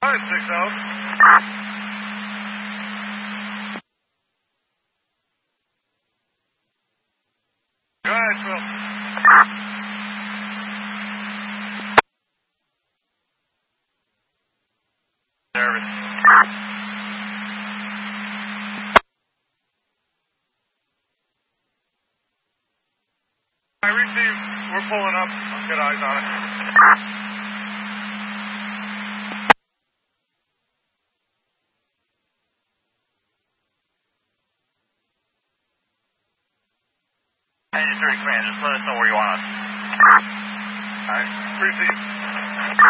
560. Go ahead, Phil. Service. I received. We're pulling up. Good eyes on it. Engine 3 command, just let us know where you want us. Alright, received.